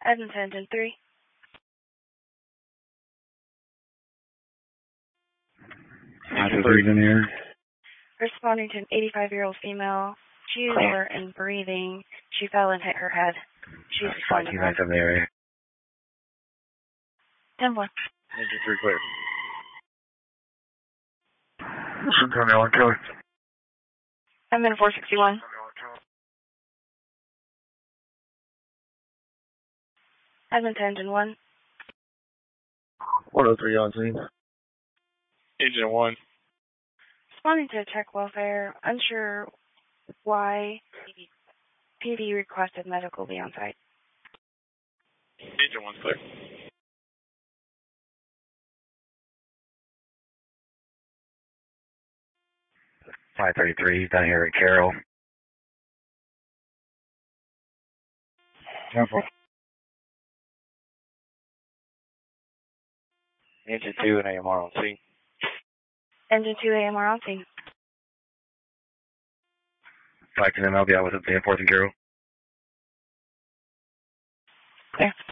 Edmonton, Engine 3. In here. Responding to an 85-year-old female. She is alert and breathing. She fell and hit her head. She's responding. 529 the area. 10-1. Engine 3 clear. Antonio and Kelly. I'm in 461. Edmonton, Engine 1. 103 on scene. Engine 1. Responding to check welfare. Unsure why. PD requested medical be on site. Engine 1's clear. .533 down here at Carroll. Temple. Engine 2 and AMR on scene. Engine 2 AMR on scene. Back to them, I'll be out with the enforcing Carroll. Clear.